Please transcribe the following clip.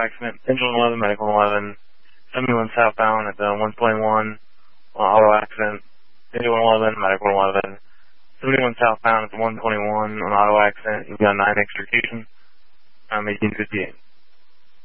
accident. Engine 11, medical 11. 71 southbound at the 121, auto accident. Engine 11, medical 11. 71 southbound at the 121 on auto accident. You've got 9 extrication. 1858.